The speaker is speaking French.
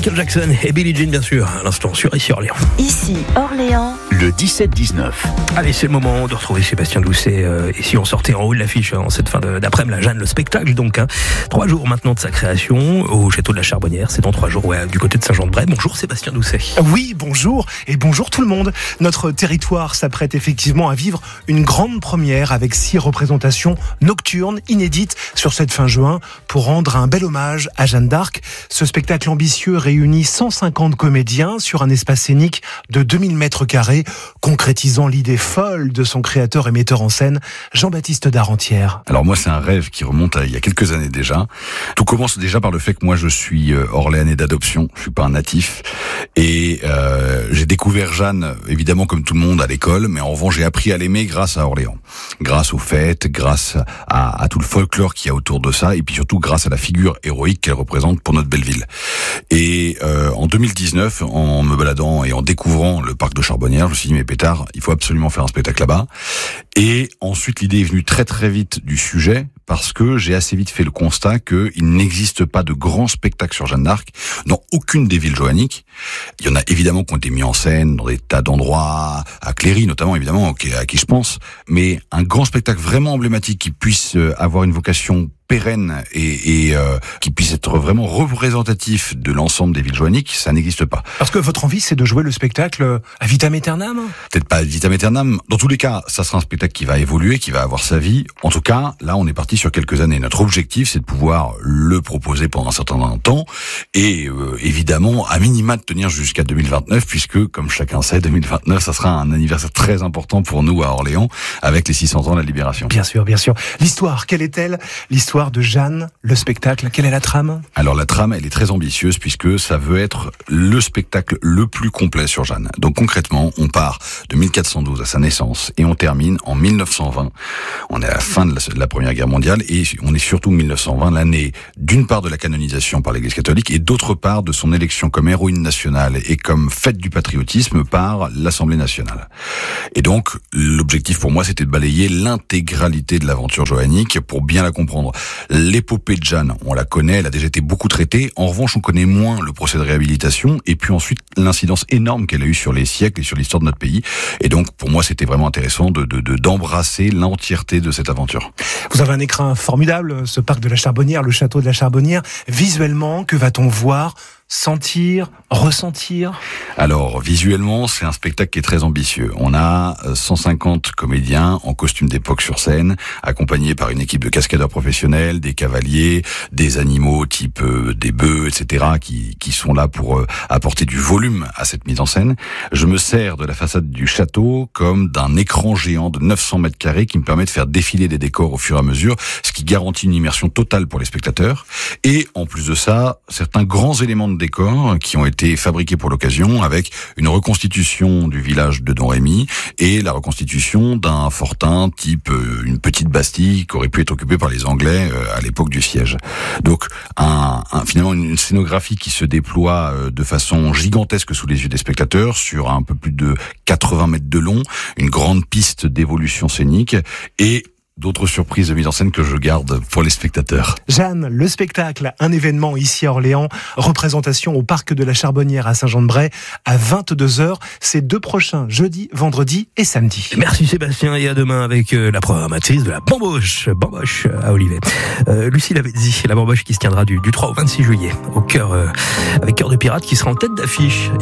Michael Jackson et Billie Jean, bien sûr, à l'instant sur Ici Orléans. Ici Orléans. Le 17-19. Allez, c'est le moment de retrouver Sébastien Doucet. Et si on sortait en haut de l'affiche en cette fin d'après-midi, la Jeanne, le spectacle, donc, 3 jours maintenant de sa création au château de la Charbonnière. C'est dans 3 jours, du côté de Saint-Jean-de-Bray. Bonjour Sébastien Doucet. Oui, bonjour et bonjour tout le monde. Notre territoire s'apprête effectivement à vivre une grande première avec 6 représentations nocturnes inédites sur cette fin juin pour rendre un bel hommage à Jeanne d'Arc. Ce spectacle ambitieux réunit 150 comédiens sur un espace scénique de 2000 mètres carrés, concrétisant l'idée folle de son créateur et metteur en scène, Jean-Baptiste Darentière. Alors moi, c'est un rêve qui remonte à il y a quelques années déjà. Tout commence déjà par le fait que moi, je suis orléanais d'adoption. Je suis pas un natif. Et j'ai découvert Jeanne, évidemment, comme tout le monde, à l'école. Mais en revanche, j'ai appris à l'aimer grâce à Orléans. Grâce aux fêtes, grâce à tout le folklore qu'il y a autour de ça. Et puis surtout, grâce à la figure héroïque qu'elle représente pour notre belle ville. Et en 2019, en me baladant et en découvrant le parc de Charbonnière, je me suis dit, mais pétard, il faut absolument faire un spectacle là-bas. Et ensuite, l'idée est venue très très vite du sujet, parce que j'ai assez vite fait le constat qu'il n'existe pas de grands spectacles sur Jeanne d'Arc dans aucune des villes joanniques. Il y en a évidemment qui ont été mis en scène dans des tas d'endroits, à Cléry notamment évidemment, à qui je pense, mais un grand spectacle vraiment emblématique qui puisse avoir une vocation pérenne et qui puisse être vraiment représentatif de l'ensemble des villes joanniques, ça n'existe pas. Parce que votre envie, c'est de jouer le spectacle à vitam aeternam ? Peut-être pas à vitam aeternam. Dans tous les cas, ça sera un spectacle qui va évoluer, qui va avoir sa vie. En tout cas, là, on est parti sur quelques années. Notre objectif, c'est de pouvoir le proposer pendant un certain temps et évidemment, à minima, de tenir jusqu'à 2029, puisque, comme chacun sait, 2029, ça sera un anniversaire très important pour nous à Orléans, avec les 600 ans de la Libération. Bien sûr, bien sûr. L'histoire, quelle est-elle ? L'histoire de Jeanne, le spectacle, quelle est la trame ? Alors la trame, elle est très ambitieuse puisque ça veut être le spectacle le plus complet sur Jeanne. Donc concrètement, on part de 1412 à sa naissance et on termine en 1920. On est à la fin de la Première Guerre mondiale et on est surtout 1920, l'année d'une part de la canonisation par l'Église catholique et d'autre part de son élection comme héroïne nationale et comme fête du patriotisme par l'Assemblée nationale. Et donc l'objectif pour moi, c'était de balayer l'intégralité de l'aventure joannique pour bien la comprendre. L'épopée de Jeanne, on la connaît, elle a déjà été beaucoup traitée. En revanche, on connaît moins le procès de réhabilitation et puis ensuite l'incidence énorme qu'elle a eue sur les siècles et sur l'histoire de notre pays. Et donc, pour moi, c'était vraiment intéressant d'embrasser l'entièreté de cette aventure. Vous avez un écrin formidable, ce parc de la Charbonnière, le château de la Charbonnière. Visuellement, que va-t-on voir ? Sentir, ressentir? Alors, visuellement, c'est un spectacle qui est très ambitieux. On a 150 comédiens en costume d'époque sur scène, accompagnés par une équipe de cascadeurs professionnels, des cavaliers, des animaux type des bœufs, etc., qui sont là pour apporter du volume à cette mise en scène. Je me sers de la façade du château comme d'un écran géant de 900 mètres carrés qui me permet de faire défiler des décors au fur et à mesure, ce qui garantit une immersion totale pour les spectateurs. Et en plus de ça, certains grands éléments de décors qui ont été fabriqués pour l'occasion avec une reconstitution du village de Don Rémy et la reconstitution d'un fortin type une petite bastille qui aurait pu être occupée par les Anglais à l'époque du siège. Donc finalement une scénographie qui se déploie de façon gigantesque sous les yeux des spectateurs sur un peu plus de 80 mètres de long, une grande piste d'évolution scénique et d'autres surprises de mise en scène que je garde pour les spectateurs. Jeanne, le spectacle, un événement ici à Orléans, représentation au parc de la Charbonnière à Saint-Jean-de-Bray à 22h, ces 2 prochains jeudi, vendredi et samedi. Merci Sébastien et à demain avec la programmatrice de la Bamboche à Olivet. Lucie l'avait dit, la Bamboche qui se tiendra du 3 au 26 juillet au cœur avec Cœur de Pirate qui sera en tête d'affiche.